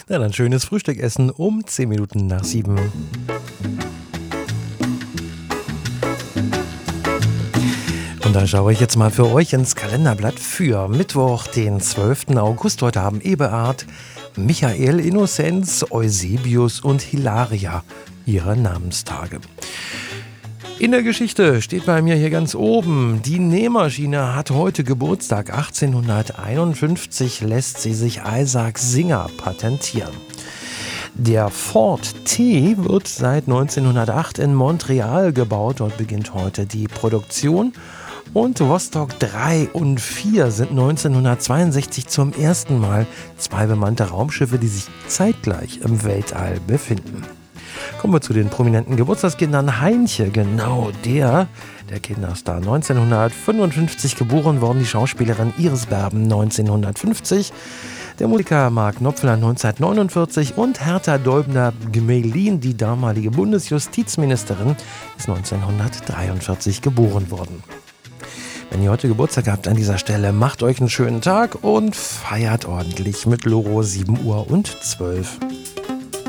Na dann schönes Frühstück essen um 10 Minuten nach 7. Und dann schaue ich jetzt mal für euch ins Kalenderblatt für Mittwoch, den 12. August. Heute haben Eberhard, Michael, Innozenz, Eusebius und Hilaria ihre Namenstage. In der Geschichte steht bei mir hier ganz oben, die Nähmaschine hat heute Geburtstag. 1851 lässt sie sich Isaac Singer patentieren. Der Ford T wird seit 1908 in Montreal gebaut. Dort beginnt heute die Produktion. Und Vostok 3 und 4 sind 1962 zum ersten Mal zwei bemannte Raumschiffe, die sich zeitgleich im Weltall befinden. Kommen wir zu den prominenten Geburtstagskindern. Heinche, genau der Kinderstar. 1955 geboren worden, die Schauspielerin Iris Berben 1950. Der Musiker Mark Knopfler 1949 und Hertha Dolbner-Gmelin, die damalige Bundesjustizministerin, ist 1943 geboren worden. Wenn ihr heute Geburtstag habt an dieser Stelle, macht euch einen schönen Tag und feiert ordentlich mit Loro 7 Uhr und 12.